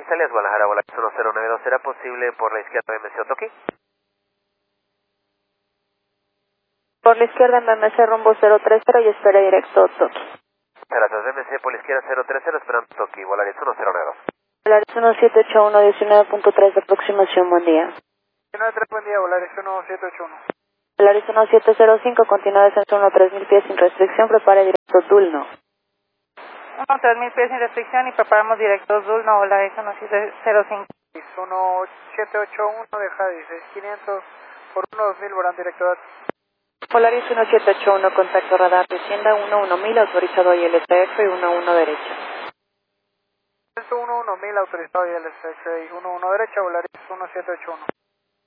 Alias Guadalajara, Volaris 1092, ¿será posible por la izquierda MC Otoki? Por la izquierda MMC rumbo 030 y espera directo Otoki. Gracias, MC por la izquierda 030, esperando Otoki, Volaris 1092. Volaris 1781, 19.3 de aproximación, buen día. 19.3, buen día, Volaris 1781. Volaris 1705, continúa descenso 1-3000 pies sin restricción, prepare directo Dulno. 3.000 pies sin restricción y preparamos directos Dulno, Volaris 1705. 1781, deja 16.500 por 1-2000, volando directo a... Volaris 1781, contacto radar, descienda 1-1000, autorizado ILSF y 1-1 derecha. 1-1000, autorizado ILSF y 1-1 derecha, Volaris 1781.